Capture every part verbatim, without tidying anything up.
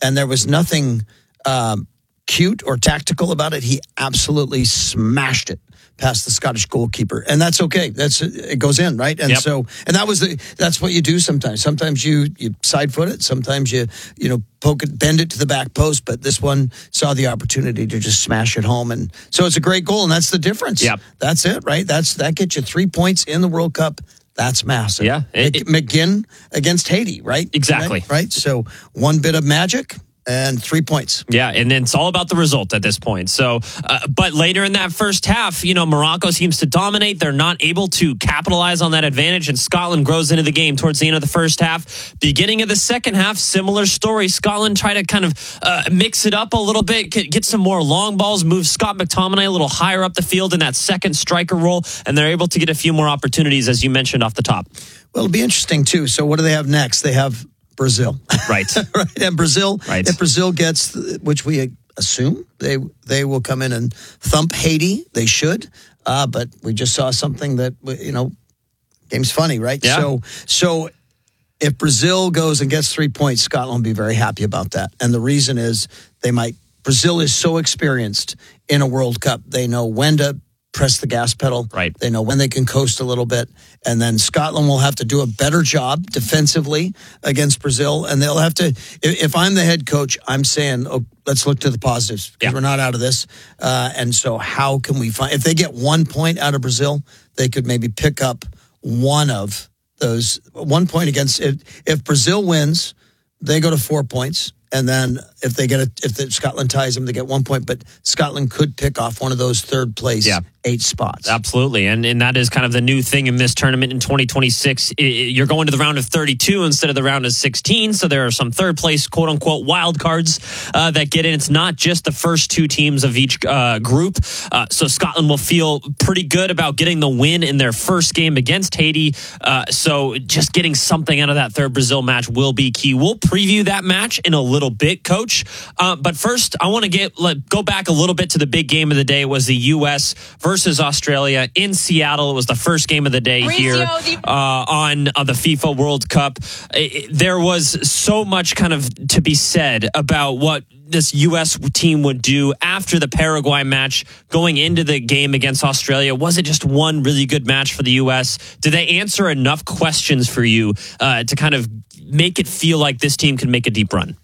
and there was nothing um, cute or tactical about it. He absolutely smashed it past the Scottish goalkeeper, and that's okay. That's it goes in, right? And yep. so, and that was the that's what you do sometimes. Sometimes you you side foot it. Sometimes you you know poke it, bend it to the back post. But this one saw the opportunity to just smash it home, and so it's a great goal, and that's the difference. Yep. That's it, right? That's that gets you three points in the World Cup. That's massive. Yeah, it, it, McGinn against Haiti, right? Exactly. Right? right. So one bit of magic. And three points. Yeah, and then it's all about the result at this point. So, uh, but later in that first half, you know, Morocco seems to dominate. They're not able to capitalize on that advantage, and Scotland grows into the game towards the end of the first half. Beginning of the second half, similar story. Scotland try to kind of uh, mix it up a little bit, get some more long balls, move Scott McTominay a little higher up the field in that second striker role, and they're able to get a few more opportunities, as you mentioned off the top. Well, it'll be interesting, too. So what do they have next? They have Brazil. Right. right. And Brazil, right. if Brazil gets, which we assume, they they will come in and thump Haiti. They should. Uh, but we just saw something that, you know, game's funny, right? Yeah. So, so if Brazil goes and gets three points, Scotland will be very happy about that. And the reason is they might, Brazil is so experienced in a World Cup. They know when to press the gas pedal. Right. They know when they can coast a little bit. And then Scotland will have to do a better job defensively against Brazil. And they'll have to, if, if I'm the head coach, I'm saying, oh, let's look to the positives because yeah. we're not out of this. Uh, and so how can we find, if they get one point out of Brazil, they could maybe pick up one of those, one point against, if, if Brazil wins, they go to four points. And then if they get a, if the, Scotland ties them, they get one point. But Scotland could pick off one of those third place yeah. eight spots. Absolutely. And and that is kind of the new thing in this tournament in twenty twenty-six. It, you're going to the round of thirty-two instead of the round of sixteen. So there are some third place, quote unquote, wild cards uh, that get in. It's not just the first two teams of each uh, group. Uh, so Scotland will feel pretty good about getting the win in their first game against Haiti. Uh, so just getting something out of that third Brazil match will be key. We'll preview that match in a little bit, Coach. Uh, but first, I want to get let, go back a little bit to the big game of the day. It was the U S versus Australia in Seattle. It was the first game of the day here uh, on, on the FIFA World Cup. It, there was so much kind of to be said about what this U S team would do after the Paraguay match going into the game against Australia. Was it just one really good match for the U S? Did they answer enough questions for you uh, to kind of make it feel like this team can make a deep run?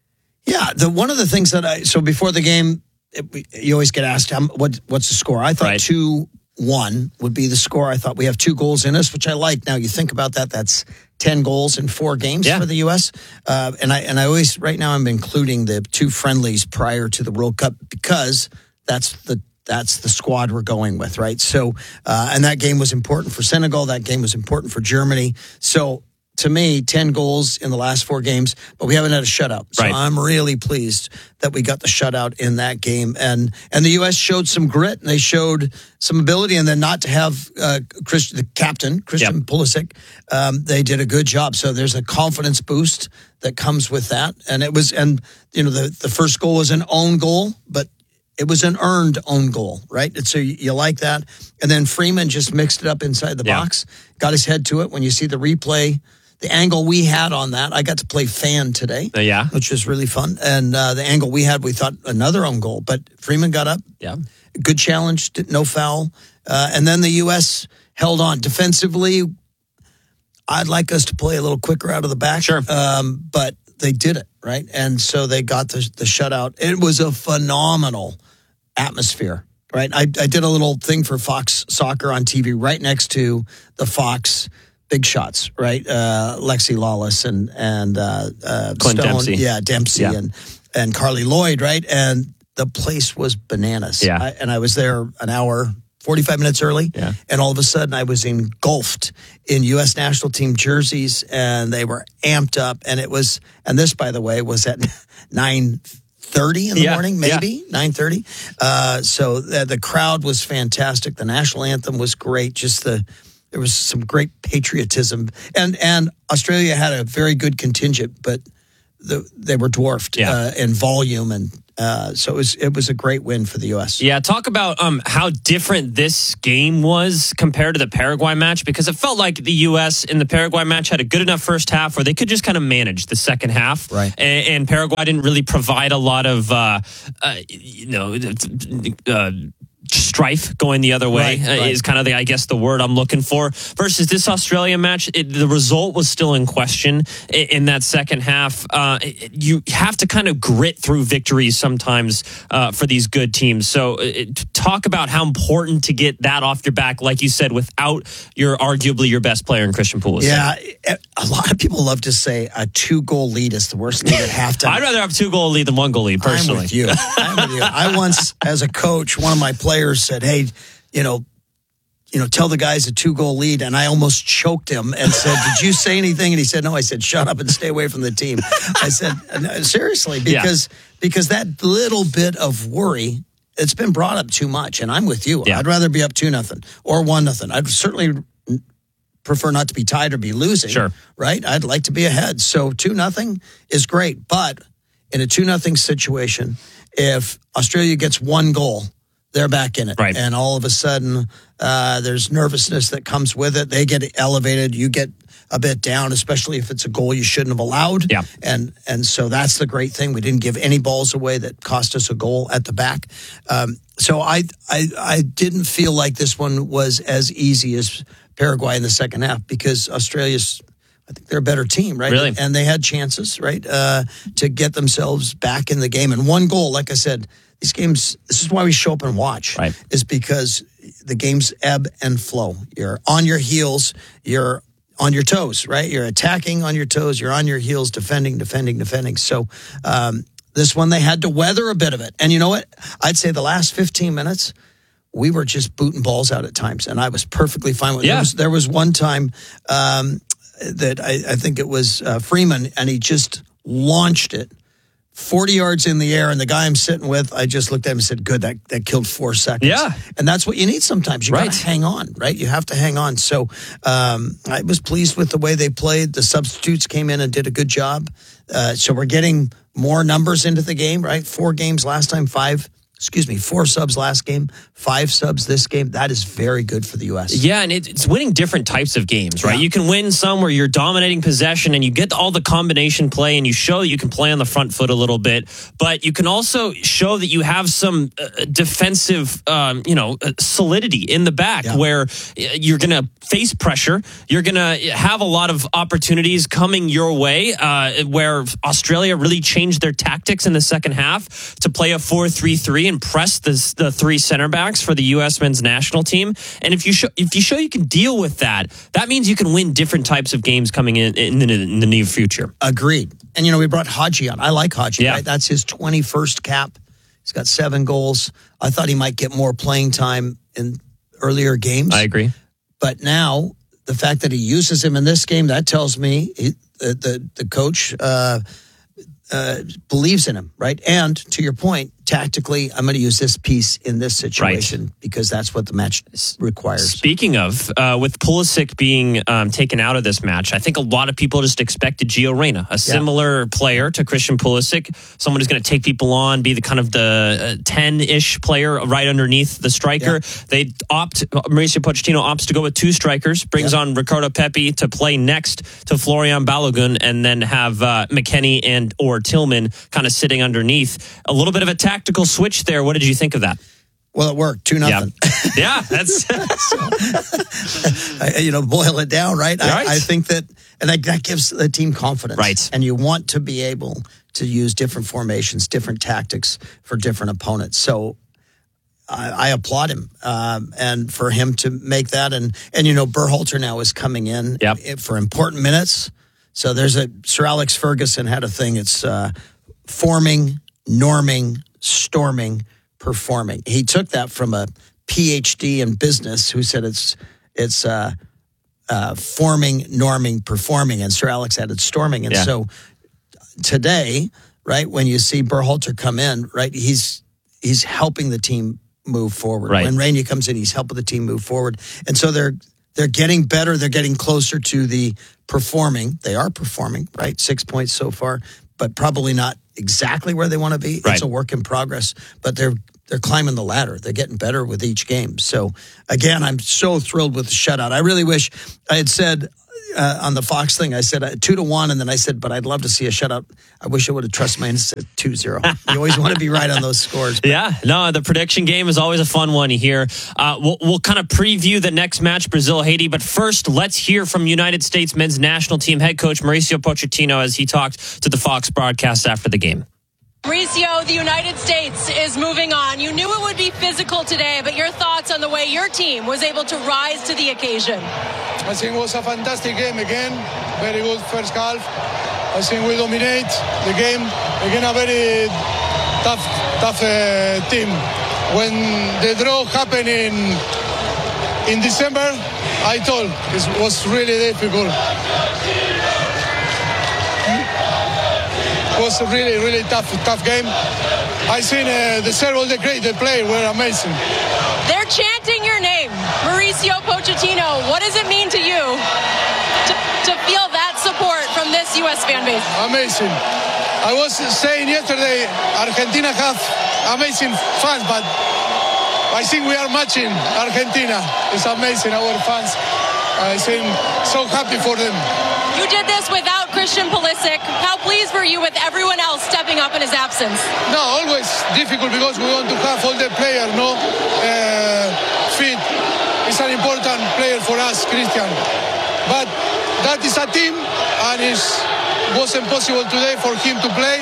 Yeah, the one of the things that I so before the game, it, you always get asked um, what what's the score. I thought right. two one would be the score. I thought we have two goals in us, which I like. Now you think about that, that's ten goals in four games yeah. for the U S. Uh, and I and I always right now I'm including the two friendlies prior to the World Cup because that's the that's the squad we're going with, right? So uh, and that game was important for Senegal. That game was important for Germany. So. To me, ten goals in the last four games, but we haven't had a shutout. So right. I'm really pleased that we got the shutout in that game. And and the U S showed some grit, and they showed some ability. And then not to have uh, Chris, the captain, Christian yep. Pulisic, um, they did a good job. So there's a confidence boost that comes with that. And it was, and you know, the, the first goal was an own goal, but it was an earned own goal, right? And so you, you like that. And then Freeman just mixed it up inside the yeah. box, got his head to it. When you see the replay, the angle we had on that, I got to play fan today, uh, yeah, which was really fun. And uh, the angle we had, we thought another own goal, but Freeman got up. Yeah, good challenge, no foul. Uh, and then the U S held on defensively. I'd like us to play a little quicker out of the back, sure, um, but they did it right, and so they got the, the shutout. It was a phenomenal atmosphere. Right, I, I did a little thing for Fox Soccer on T V right next to the Fox Big Shots, right? Uh, Lexi Lawless and and uh, uh, Clint Stone, Dempsey, yeah, Dempsey yeah. and and Carly Lloyd, right? And the place was bananas. Yeah, I, and I was there an hour, forty-five minutes early, yeah. and all of a sudden I was engulfed in U S national team jerseys, and they were amped up, and it was. And this, by the way, was at nine thirty in the yeah, morning, maybe yeah. nine thirty. Uh, so the, the crowd was fantastic. The national anthem was great. Just the there was some great patriotism, and and Australia had a very good contingent, but the, they were dwarfed Yeah. uh, in volume, and uh, so it was it was a great win for the U S. Yeah, talk about um, how different this game was compared to the Paraguay match, because it felt like the U S in the Paraguay match had a good enough first half where they could just kind of manage the second half. Right. And, and Paraguay didn't really provide a lot of, uh, uh, you know, uh, strife going the other way Right, uh, right. is kind of the I guess the word I'm looking for. Versus this Australia match, it, the result was still in question in, in that second half. Uh, it, you have to kind of grit through victories sometimes uh, for these good teams. So it, talk about how important to get that off your back, like you said, without your arguably your best player in Christian Pulisic. Yeah, a lot of people love to say a two-goal lead is the worst lead at halftime. I'd rather have a two-goal lead than one goal lead, personally. I'm with you. I'm with you. I once, as a coach, one of my players said, "Hey, you know, you know, tell the guys a two-goal lead," and I almost choked him and said, "Did you say anything?" And he said, "No." I said, "Shut up and stay away from the team." I said, "No, seriously," because yeah. because that little bit of worry, it's been brought up too much, and I'm with you. Yeah. I'd rather be up two nothing or one nothing. I'd certainly prefer not to be tied or be losing. Sure, right? I'd like to be ahead. So two nothing is great, but in a two nothing situation, if Australia gets one goal, they're back in it. Right. And all of a sudden, uh, there's nervousness that comes with it. They get elevated. You get a bit down, especially if it's a goal you shouldn't have allowed. Yeah. And and so that's the great thing. We didn't give any balls away that cost us a goal at the back. Um, so I, I I didn't feel like this one was as easy as Paraguay in the second half, because Australia's, I think they're a better team, right? Really? And they had chances, right, uh, to get themselves back in the game. And one goal, like I said, these games, this is why we show up and watch, right, is because the games ebb and flow. You're on your heels, you're on your toes, right? You're attacking on your toes, you're on your heels, defending, defending, defending. So um, this one, they had to weather a bit of it. And you know what? I'd say the last fifteen minutes, we were just booting balls out at times, and I was perfectly fine with it. Yeah. There was, there was one time um, that I, I think it was uh, Freeman, and he just launched it forty yards in the air, and the guy I'm sitting with, I just looked at him and said, good, that, that killed four seconds. Yeah. And that's what you need sometimes. You right. got to hang on, right? You have to hang on. So um, I was pleased with the way they played. The substitutes came in and did a good job. Uh, so we're getting more numbers into the game, right? Four games last time, five. Excuse me, four subs last game, five subs this game. That is very good for the U S. Yeah, and it's winning different types of games, right? Yeah. You can win some where you're dominating possession and you get all the combination play and you show that you can play on the front foot a little bit, but you can also show that you have some uh, defensive, um, you know, uh, solidity in the back Yeah. where you're going to face pressure. You're going to have a lot of opportunities coming your way, uh, where Australia really changed their tactics in the second half to play a four three three and press the, the three center backs for the U S men's national team. And if you show if you show you can deal with that, that means you can win different types of games coming in in the, in the near future. Agreed. And, you know, we brought Haji on. I like Haji, Yeah. right? That's his twenty-first cap. He's got seven goals. I thought he might get more playing time in earlier games. I agree. But now, the fact that he uses him in this game, that tells me he, the, the, the coach uh, uh, believes in him, right? And to your point, tactically, I'm going to use this piece in this situation right. because that's what the match requires. Speaking of, uh, with Pulisic being um, taken out of this match, I think a lot of people just expected Gio Reyna, a similar yeah. player to Christian Pulisic, someone who's going to take people on, be the kind of the ten-ish player right underneath the striker. Yeah. They opt, Mauricio Pochettino opts to go with two strikers, brings yeah. on Ricardo Pepi to play next to Florian Balogun, and then have uh, McKennie and or Tillman kind of sitting underneath. A little bit of a tactical switch there. What did you think of that? Well, it worked. Two nothing. Yeah, yeah that's so, you know, boil it down, right? right. I, I think that, and that, that gives the team confidence, right? And you want to be able to use different formations, different tactics for different opponents. So I, I applaud him, um, and for him to make that, and and you know, Berhalter now is coming in yep. for important minutes. So there's a Sir Alex Ferguson had a thing. It's uh, forming, norming, storming, performing. He took that from a P H D in business who said it's it's uh, uh, forming, norming, performing, and Sir Alex added storming. And yeah. so today, right, when you see Berhalter come in, right, he's he's helping the team move forward. Right. When Reyna comes in, he's helping the team move forward. And so they're they're getting better. They're getting closer to the performing. They are performing, right? Six points so far. but probably not exactly where they want to be. Right. It's a work in progress, but they're they're climbing the ladder. They're getting better with each game. So again, I'm so thrilled with the shutout. I really wish I had said uh, on the Fox thing, I said uh, two to one, and then I said, but I'd love to see a shutout. I wish I would have trusted my instinct two zero. You always want to be right on those scores. But. Yeah, no, the prediction game is always a fun one here. Uh, we'll, we'll kind of preview the next match, Brazil-Haiti, but first, let's hear from United States men's national team head coach Mauricio Pochettino as he talked to the Fox broadcast after the game. Mauricio, the United States is moving on. You knew it would be physical today, but your thoughts on the way your team was able to rise to the occasion? I think it was a fantastic game again. Very good first half. I think we dominate the game. Again, a very tough, tough uh, team. When the draw happened in in December, I told it was really difficult. It was a really, really tough, tough game. I seen uh, the several the great the play were amazing. They're chanting your name, Mauricio Pochettino. What does it mean to you to, to feel that support from this U S fan base? Amazing. I was saying yesterday, Argentina have amazing fans, but I think we are matching Argentina. It's amazing, our fans. I think so happy for them. You did this without Christian Pulisic. How pleased were you with everyone else stepping up in his absence? No, always difficult because we want to have all the players, no, uh, fit. It's an important player for us, Christian. But that is a team, and it wasn't possible today for him to play.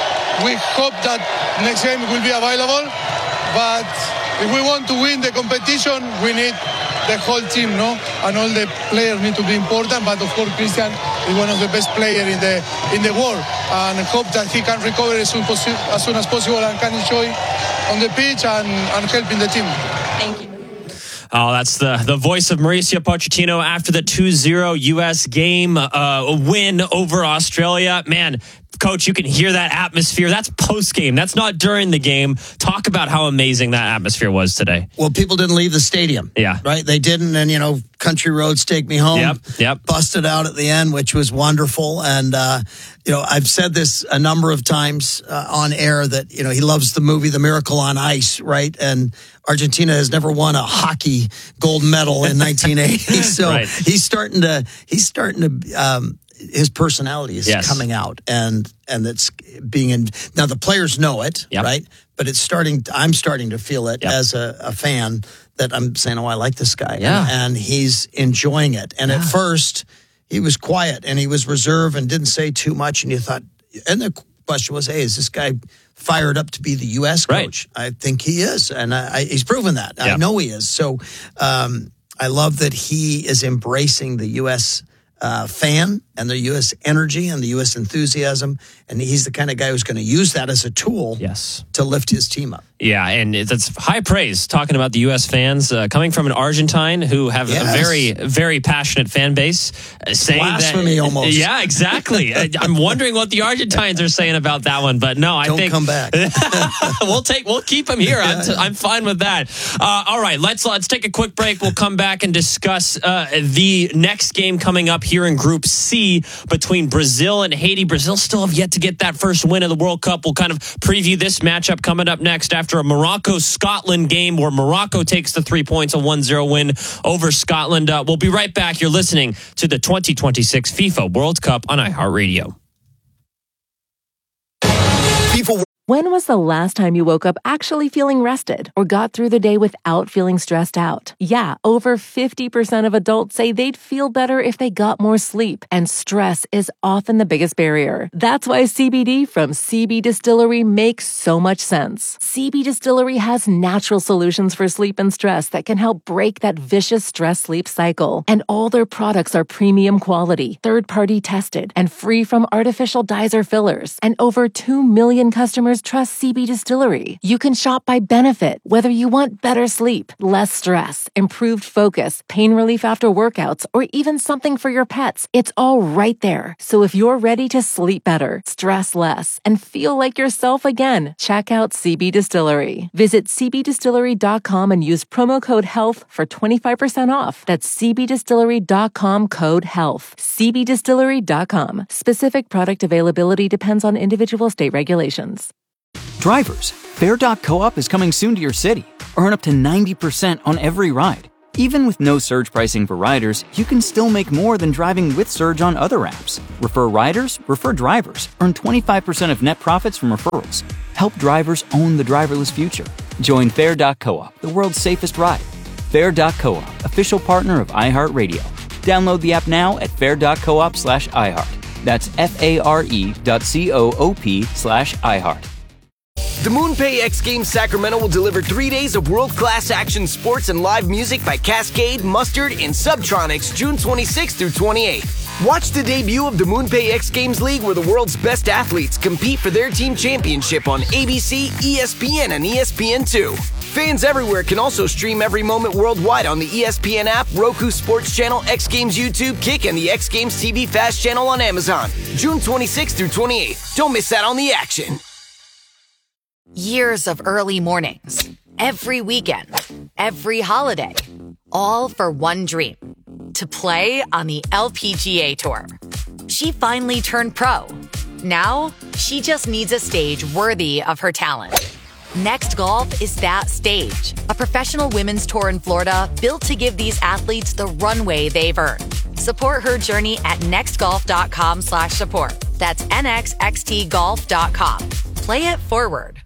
We hope that next game will be available. But if we want to win the competition, we need the whole team, no? And all the players need to be important, but of course Christian is one of the best players in the in the world, and hope that he can recover as soon, possi- as soon as possible and can enjoy on the pitch and, and helping the team. Thank you. Oh, that's the, the voice of Mauricio Pochettino after the two zero U S game uh, win over Australia. Man, Coach, you can hear that atmosphere. That's post-game. That's not during the game. Talk about how amazing that atmosphere was today. Well, people didn't leave the stadium. Yeah. Right? They didn't. And, you know, Country Roads Take Me Home. Yep, yep. Busted out at the end, which was wonderful. And, uh, you know, I've said this a number of times uh, on air that, you know, he loves the movie The Miracle on Ice, right? And Argentina has never won a hockey gold medal in nineteen eighty. So right. he's starting to, he's starting to, um, his personality is yes. coming out, and and it's being in. Now the players know it, yep. right? But it's starting. I'm starting to feel it yep. as a, a fan that I'm saying, oh, I like this guy, yeah. and, and he's enjoying it. And yeah. at first, he was quiet and he was reserved and didn't say too much. And you thought, and the question was, hey, is this guy fired up to be the U S coach? Right. I think he is, and I, I, he's proven that. Yep. I know he is. So um, I love that he is embracing the U S Uh, fan and the U S energy and the U S enthusiasm. And he's the kind of guy who's going to use that as a tool yes. to lift his team up. Yeah, and it's high praise talking about the U S fans uh, coming from an Argentine who have yes. a very, very passionate fan base. Uh, saying Blasphemy that, almost. Yeah, exactly. I, I'm wondering what the Argentines are saying about that one, but no, I Don't think come back. we'll take, we'll keep him here. I'm, t- I'm fine with that. Uh, all right, let's let's take a quick break. We'll come back and discuss uh, the next game coming up here in Group C between Brazil and Haiti. Brazil still have yet to get that first win of the World Cup. We'll kind of preview this matchup coming up next after a Morocco-Scotland game where Morocco takes the three points, a one zero win over Scotland. Uh, we'll be right back. You're listening to the twenty twenty-six FIFA World Cup on iHeartRadio. People. When was the last time you woke up actually feeling rested or got through the day without feeling stressed out? Yeah, over fifty percent of adults say they'd feel better if they got more sleep, and stress is often the biggest barrier. That's why C B D from C B Distillery makes so much sense. C B Distillery has natural solutions for sleep and stress that can help break that vicious stress-sleep cycle. And all their products are premium quality, third-party tested, and free from artificial dyes or fillers. And over two million customers customers trust C B Distillery. You can shop by benefit, whether you want better sleep, less stress, improved focus, pain relief after workouts, or even something for your pets. It's all right there. So if you're ready to sleep better, stress less, and feel like yourself again, check out C B Distillery. Visit c b distillery dot com and use promo code HEALTH for twenty-five percent off. That's c b distillery dot com code HEALTH. c b distillery dot com. Specific product availability depends on individual state regulations. Drivers, Fare dot coop is coming soon to your city. Earn up to ninety percent on every ride. Even with no surge pricing for riders, you can still make more than driving with Surge on other apps. Refer riders, refer drivers. Earn twenty-five percent of net profits from referrals. Help drivers own the driverless future. Join Fare dot coop, the world's safest ride. Fare dot coop, official partner of iHeartRadio. Download the app now at fare dot coop slash iHeart. That's F-A-R-E dot C-O-O-P slash iHeart. The MoonPay X Games Sacramento will deliver three days of world-class action sports and live music by Cascade, Mustard, and Subtronics June twenty-sixth through twenty-eighth. Watch the debut of the MoonPay X Games League, where the world's best athletes compete for their team championship on A B C, E S P N, and E S P N two. Fans everywhere can also stream every moment worldwide on the E S P N app, Roku Sports Channel, X Games YouTube, Kick, and the X Games T V Fast Channel on Amazon. June twenty-sixth through twenty-eighth. Don't miss out on the action. Years of early mornings, every weekend, every holiday, all for one dream, to play on the L P G A Tour. She finally turned pro. Now, she just needs a stage worthy of her talent. Next Golf is that stage, a professional women's tour in Florida built to give these athletes the runway they've earned. Support her journey at nextgolf.com slash support. That's N X X T golf dot com. Play it forward.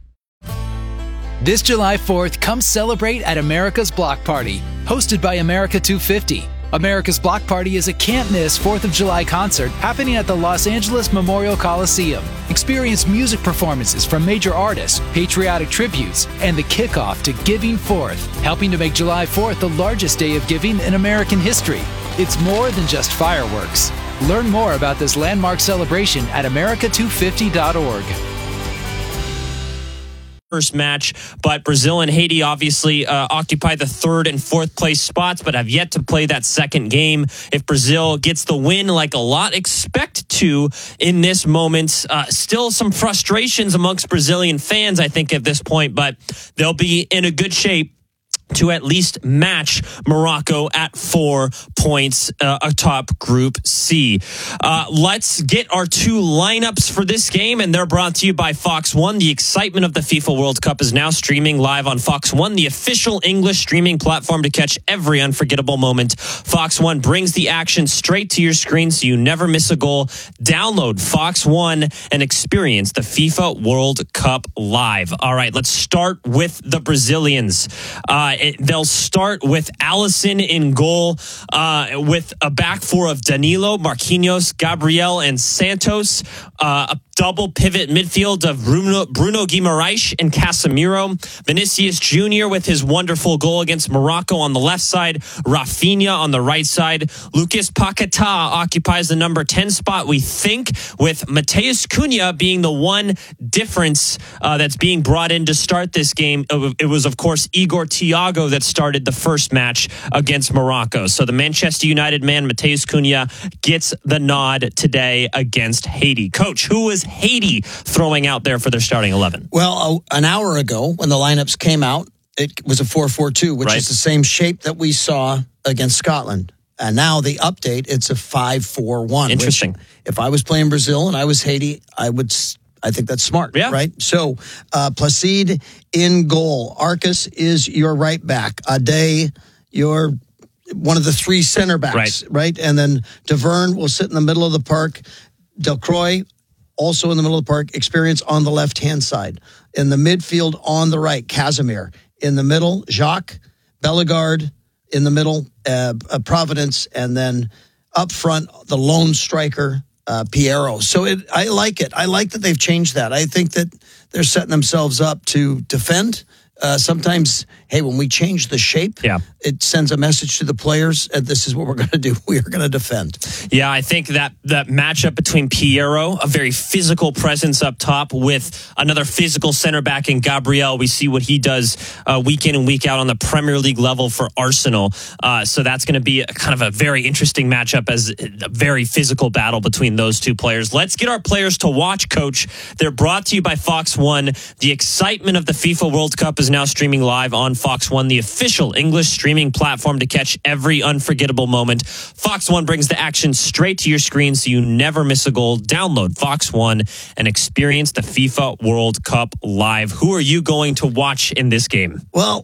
This July fourth, come celebrate at America's Block Party, hosted by America two fifty. America's Block Party is a can't-miss fourth of July concert happening at the Los Angeles Memorial Coliseum. Experience music performances from major artists, patriotic tributes, and the kickoff to Giving Fourth, helping to make July fourth the largest day of giving in American history. It's more than just fireworks. Learn more about this landmark celebration at america two fifty dot org. First match, but Brazil and Haiti obviously uh, occupy the third and fourth place spots, but have yet to play that second game. If Brazil gets the win, like a lot expect to in this moment, uh, still some frustrations amongst Brazilian fans, I think, at this point, but they'll be in a good shape to at least match Morocco at four points uh, atop Group C. Uh, let's get our two lineups for this game, and they're brought to you by Fox One. The excitement of the FIFA World Cup is now streaming live on Fox One, the official English streaming platform to catch every unforgettable moment. Fox One brings the action straight to your screen so you never miss a goal. Download Fox One and experience the FIFA World Cup live. All right, let's start with the Brazilians. Uh, It, they'll start with Alisson in goal, uh, with a back four of Danilo, Marquinhos, Gabriel, and Santos. Uh, a double pivot midfield of Bruno, Bruno Guimaraes and Casemiro. Vinicius Junior with his wonderful goal against Morocco on the left side. Rafinha on the right side. Lucas Paquetá occupies the number ten spot, we think, with Matheus Cunha being the one difference uh, that's being brought in to start this game. It was, of course, Igor Thiago that started the first match against Morocco. So the Manchester United man, Matheus Cunha, gets the nod today against Haiti. Coach, who was Haiti throwing out there for their starting eleven? Well, an hour ago when the lineups came out, it was a four four two, which right. is the same shape that we saw against Scotland. And now the update, it's a five four one. Interesting. If I was playing Brazil and I was Haiti, I would... I think that's smart, yeah. right? So, uh, Placide in goal. Arcus is your right back. Ade, your one of the three center backs, right? right? And then Deverne will sit in the middle of the park. Delcroix, also in the middle of the park. Experience on the left-hand side. In the midfield on the right, Casemiro. In the middle, Jacques, Bellegarde. In the middle, uh, uh, Providence. And then up front, the lone striker, Uh, Piero. So it, I like it. I like that they've changed that. I think that they're setting themselves up to defend. Uh, sometimes hey, when we change the shape, yeah. it sends a message to the players, and this is what we're going to do. We are going to defend. Yeah, I think that that matchup between Piero, a very physical presence up top, with another physical center back in Gabriel. We see what he does uh, week in and week out on the Premier League level for Arsenal. Uh, so that's going to be a, kind of a very interesting matchup, as a very physical battle between those two players. Let's get our players to watch, Coach. They're brought to you by Fox One. The excitement of the FIFA World Cup is now streaming live on Fox One, the official English streaming platform to catch every unforgettable moment. Fox One brings the action straight to your screen so you never miss a goal. Download Fox One and experience the FIFA World Cup live. Who are you going to watch in this game? Well,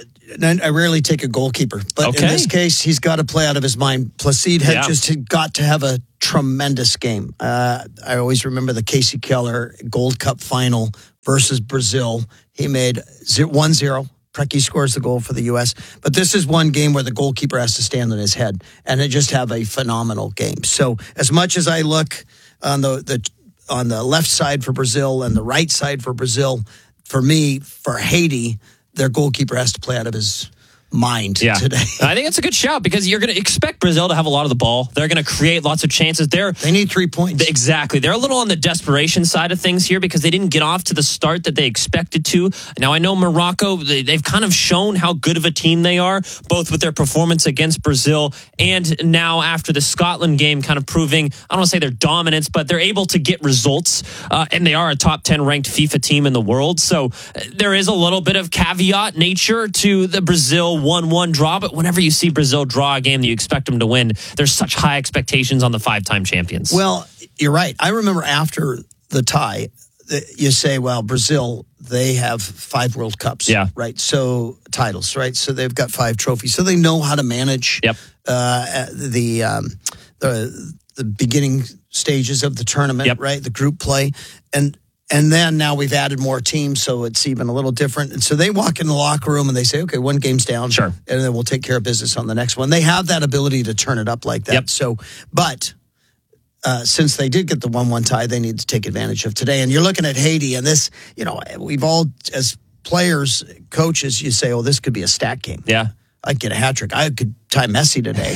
I rarely take a goalkeeper, but okay. in this case, he's got to play out of his mind. Placide had yeah. just got to have a tremendous game. Uh, I always remember the Casey Keller Gold Cup final versus Brazil. He made one zero. Preki scores the goal for the U S. But this is one game where the goalkeeper has to stand on his head and just have a phenomenal game. So as much as I look on the, the on the left side for Brazil and the right side for Brazil, for me, for Haiti, their goalkeeper has to play out of his mind yeah. today. I think it's a good shout because you're going to expect Brazil to have a lot of the ball. They're going to create lots of chances. They're, they need three points. Exactly. They're a little on the desperation side of things here because they didn't get off to the start that they expected to. Now, I know Morocco, they, they've kind of shown how good of a team they are, both with their performance against Brazil and now after the Scotland game kind of proving, I don't want to say their dominance, but they're able to get results, uh, and they are a top ten ranked FIFA team in the world. So uh, there is a little bit of caveat nature to the Brazil one one draw, but whenever you see Brazil draw a game that you expect them to win, there's such high expectations on the five-time champions. Well, you're right. I remember after the tie, you say, well, Brazil, they have five World Cups, yeah. right? So titles, right? So they've got five trophies. So they know how to manage yep. uh, the, um, the the beginning stages of the tournament, yep. right? The group play. And And then now we've added more teams, so it's even a little different. And so they walk in the locker room and they say, okay, one game's down. Sure. And then we'll take care of business on the next one. They have that ability to turn it up like that. Yep. So, but uh, since they did get the one one tie, they need to take advantage of today. And you're looking at Haiti, and this, you know, we've all, as players, coaches, you say, oh, this could be a stat game. Yeah. I'd get a hat trick. I could tie Messi today.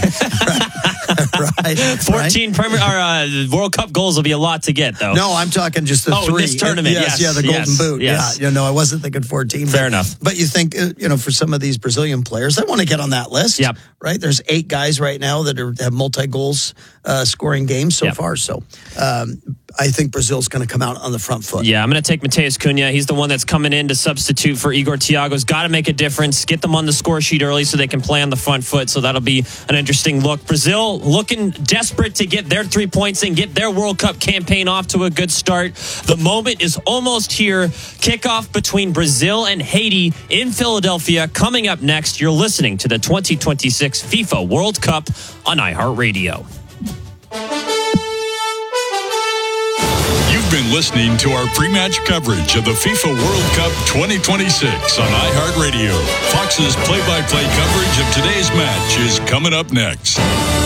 right? fourteen right? Premier, or, uh, World Cup goals will be a lot to get, though. No, I'm talking just the oh, three. this tournament, yes, yes. Yeah, the yes, Golden Boot. Yes. Yeah, you know, I wasn't thinking fourteen. Fair but, enough. But you think, you know, for some of these Brazilian players, they want to get on that list. Yep. Right? There's eight guys right now that are, have multi-goals uh, scoring games so yep. far. So um, I think Brazil's going to come out on the front foot. Yeah, I'm going to take Mateus Cunha. He's the one that's coming in to substitute for Igor Thiago's. Got to make a difference. Get them on the score sheet early so they can play on the front foot. So that'll be an interesting look. Brazil looking desperate to get their three points and get their World Cup campaign off to a good start. The moment is almost here. Kickoff between Brazil and Haiti in Philadelphia coming up next. You're listening to the twenty twenty-six FIFA World Cup on iHeartRadio. You've been listening to our pre-match coverage of the FIFA World Cup twenty twenty-six on iHeartRadio. Fox's play-by-play coverage of today's match is coming up next.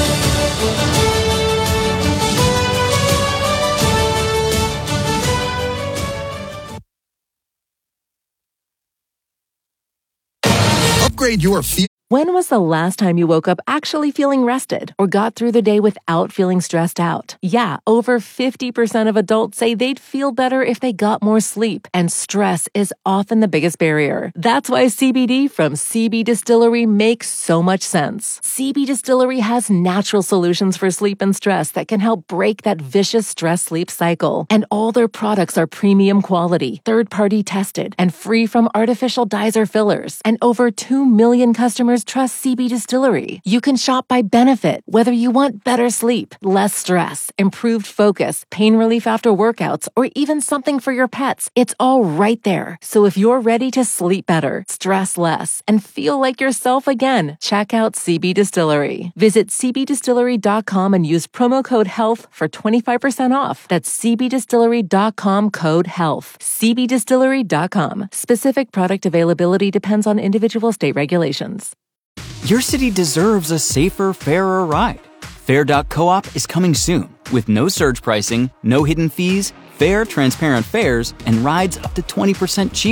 Upgrade your feel. When was the last time you woke up actually feeling rested or got through the day without feeling stressed out? Yeah, over fifty percent of adults say they'd feel better if they got more sleep, and stress is often the biggest barrier. That's why C B D from C B Distillery makes so much sense. C B Distillery has natural solutions for sleep and stress that can help break that vicious stress-sleep cycle. And all their products are premium quality, third-party tested, and free from artificial dyes or fillers. And over two million customers trust C B Distillery. You can shop by benefit, whether you want better sleep, less stress, improved focus, pain relief after workouts, or even something for your pets. It's all right there. So if you're ready to sleep better, stress less, and feel like yourself again, check out C B Distillery. Visit c b distillery dot com and use promo code HEALTH for twenty-five percent off. That's c b distillery dot com code HEALTH. c b distillery dot com. Specific product availability depends on individual state regulations. Your city deserves a safer, fairer ride. Fair dot coop is coming soon with no surge pricing, no hidden fees, fair, transparent fares, and rides up to twenty percent cheaper.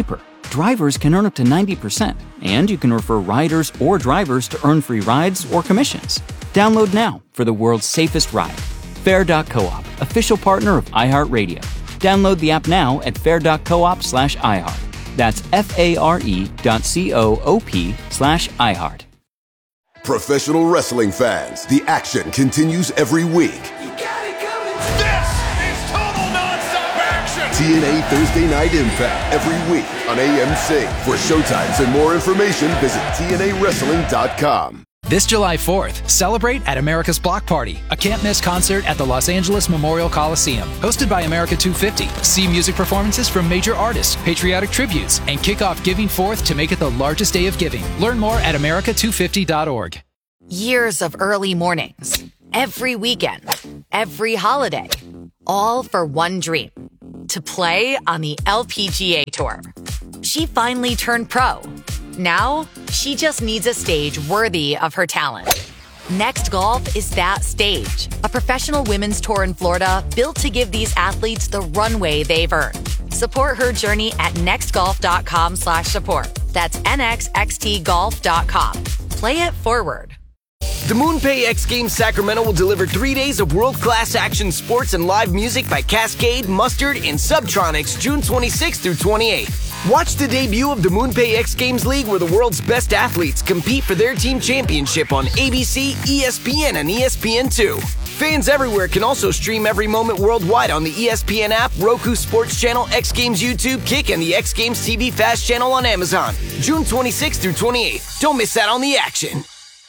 drivers can earn up to ninety percent, and you can refer riders or drivers to earn free rides or commissions. Download now for the world's safest ride. Fair dot coop, official partner of iHeartRadio. Download the app now at fair dot coop slash iHeart. That's F-A-R-E dot C-O-O-P slash iHeart. Professional wrestling fans, the action continues every week. You got it coming. This is total nonstop action. T N A Thursday Night Impact every week on A M C. For showtimes and more information, visit T N A wrestling dot com. This July fourth, celebrate at America's Block Party, a can't-miss concert at the Los Angeles Memorial Coliseum. Hosted by America two fifty, see music performances from major artists, patriotic tributes, and kick off Giving Fourth to make it the largest day of giving. Learn more at America two fifty dot org. Years of early mornings, every weekend, every holiday, all for one dream, to play on the L P G A Tour. She finally turned pro. Now, she just needs a stage worthy of her talent. Next Golf is that stage, a professional women's tour in Florida built to give these athletes the runway they've earned. Support her journey at nextgolf.com slash support. That's N X X T golf dot com. Play it forward. The MoonPay X Games Sacramento will deliver three days of world-class action sports and live music by Cascade, Mustard, and Subtronics June twenty-sixth through twenty-eighth. Watch the debut of the MoonPay X Games League, where the world's best athletes compete for their team championship on A B C, E S P N, and E S P N two. Fans everywhere can also stream every moment worldwide on the E S P N app, Roku Sports Channel, X Games YouTube, Kick, and the X Games T V Fast Channel on Amazon. June twenty-sixth through twenty-eighth. Don't miss out on the action.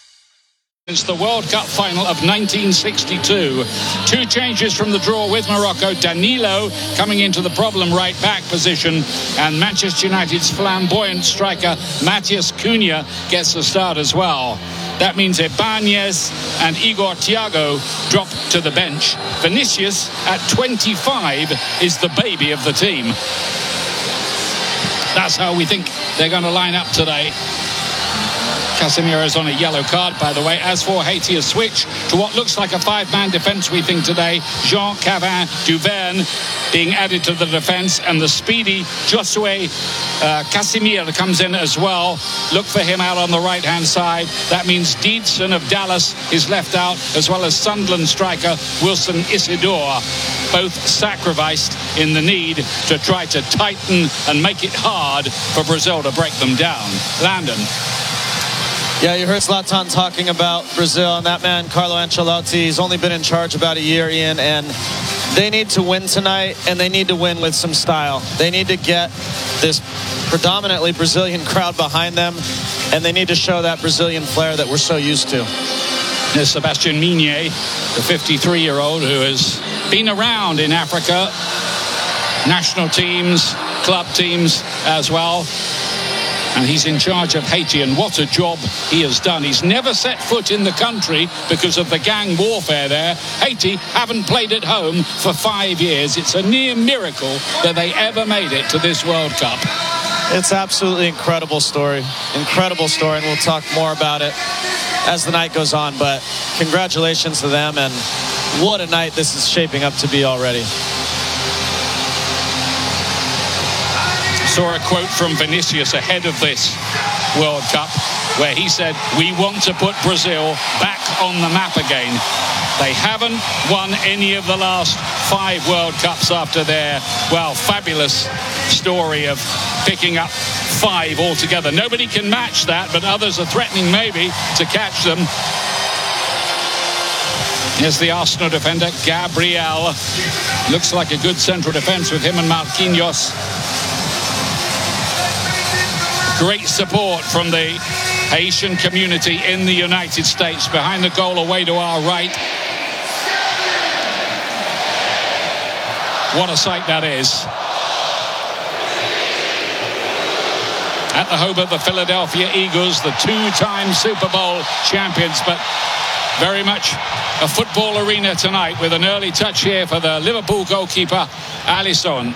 It's the World Cup final of nineteen sixty-two. Two changes from the draw with Morocco. Danilo coming into the problem right back position, and Manchester United's flamboyant striker Matheus Cunha gets the start as well. That means Ibanez and Igor Thiago drop to the bench. Vinicius at twenty-five is the baby of the team. That's how we think they're going to line up today. Casemiro's on a yellow card, by the way. As for Haiti, a switch to what looks like a five-man defence, we think, today. Jean Cavin Duverne being added to the defence, and the speedy Josué uh, Casimir comes in as well. Look for him out on the right-hand side. That means Deedson of Dallas is left out, as well as Sunderland striker Wilson Isidore, both sacrificed in the need to try to tighten and make it hard for Brazil to break them down. Landon. Yeah, you heard Zlatan talking about Brazil, and that man, Carlo Ancelotti, he's only been in charge about a year, Ian, and they need to win tonight, and they need to win with some style. They need to get this predominantly Brazilian crowd behind them, and they need to show that Brazilian flair that we're so used to. There's Sebastian Migné, the fifty-three-year-old who has been around in Africa, national teams, club teams as well. And he's in charge of Haiti, and what a job he has done. He's never set foot in the country because of the gang warfare there. Haiti haven't played at home for five years. It's a near miracle that they ever made it to this World Cup. It's absolutely incredible story. Incredible story, and we'll talk more about it as the night goes on. But congratulations to them, and what a night this is shaping up to be already. Saw a quote from Vinicius ahead of this World Cup where he said, we want to put Brazil back on the map again. They haven't won any of the last five World Cups after their, well, fabulous story of picking up five altogether. Nobody can match that, but others are threatening maybe to catch them. Here's the Arsenal defender, Gabriel. Looks like a good central defence with him and Marquinhos. Great support from the Haitian community in the United States. Behind the goal away to our right. What a sight that is. At the home of the Philadelphia Eagles, the two-time Super Bowl champions, but very much a football arena tonight with an early touch here for the Liverpool goalkeeper, Alisson.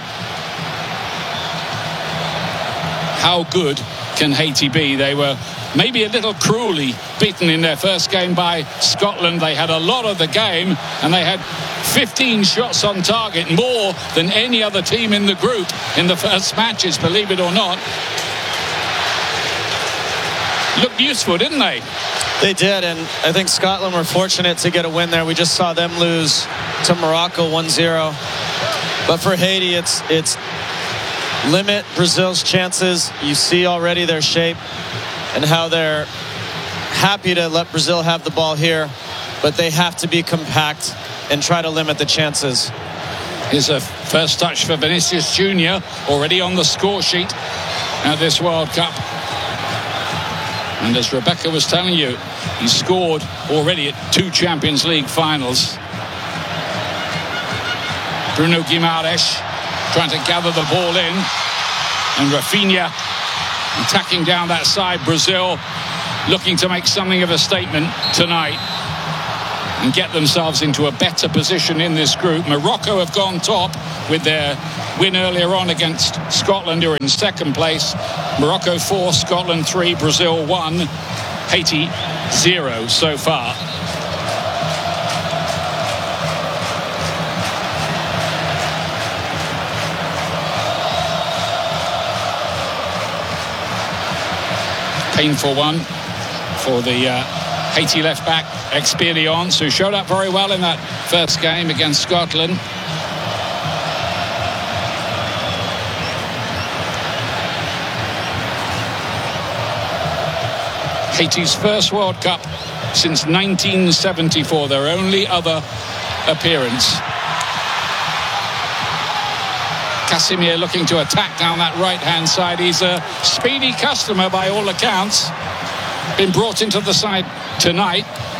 How good can Haiti be? They were maybe a little cruelly beaten in their first game by Scotland. They had a lot of the game, and they had fifteen shots on target, more than any other team in the group in the first matches, believe it or not. Looked useful, didn't they? They did, and I think Scotland were fortunate to get a win there. We just saw them lose to Morocco one zero. But for Haiti, it's it's limit Brazil's chances. You see already their shape and how they're happy to let Brazil have the ball here, but they have to be compact and try to limit the chances. Here's a first touch for Vinicius Junior, already on the score sheet at this World Cup. And as Rebecca was telling you, he scored already at two Champions League finals. Bruno Guimaraes trying to gather the ball in. And Rafinha attacking down that side. Brazil looking to make something of a statement tonight and get themselves into a better position in this group. Morocco have gone top with their win earlier on against Scotland, who are in second place. Morocco four, Scotland three, Brazil one, Haiti zero so far. Painful one for the uh, Haiti left back, Experience, who showed up very well in that first game against Scotland. Haiti's first World Cup since nineteen seventy-four, their only other appearance. Casemiro looking to attack down that right-hand side. He's a speedy customer by all accounts. Been brought into the side tonight